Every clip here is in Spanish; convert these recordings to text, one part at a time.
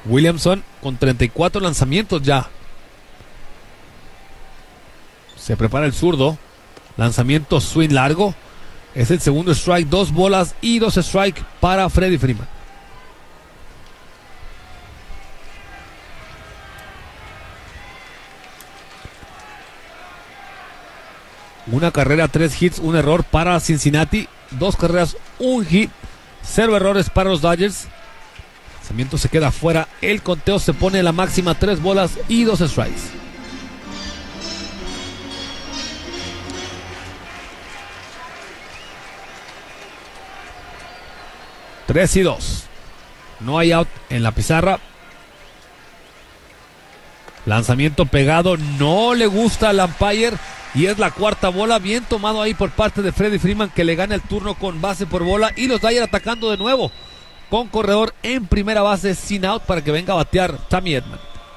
Williamson con 34 lanzamientos ya. Se prepara el zurdo. Lanzamiento swing largo. Es el segundo strike, 2 bolas y 2 strike para Freddie Freeman. Una carrera, 3 hits, un error para Cincinnati. 2 carreras, 1 hit, 0 errores para los Dodgers. El lanzamiento se queda fuera. El conteo se pone a la máxima, 3 bolas y 2 strikes. Tres y 2. No hay out en la pizarra. Lanzamiento pegado. No le gusta al umpire. Y es la cuarta bola. Bien tomado ahí por parte de Freddie Freeman, que le gana el turno con base por bola. Y los Dodgers atacando de nuevo con corredor en primera base sin out para que venga a batear Tommy Edman.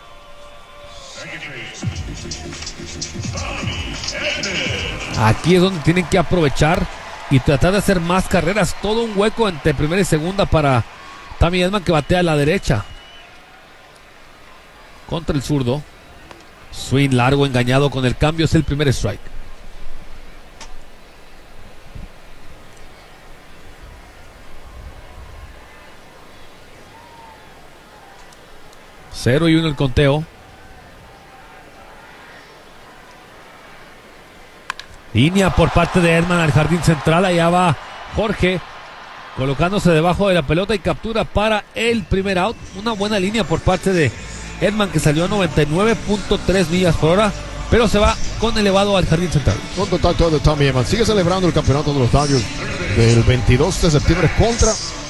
Aquí es donde tienen que aprovechar y tratar de hacer más carreras. Todo un hueco entre primera y segunda para Tommy Edman, que batea a la derecha. Contra el zurdo. Swing largo, engañado con el cambio. Es el primer strike. Cero y 1 el conteo. Línea por parte de Edman al jardín central. Allá va Jorge, colocándose debajo de la pelota y captura para el primer out. Una buena línea por parte de Edman, que salió a 99.3 millas por hora, pero se va con elevado al jardín central. Con total todo de Tommy Edman. Sigue celebrando el campeonato de los Dodgers del 22 de septiembre contra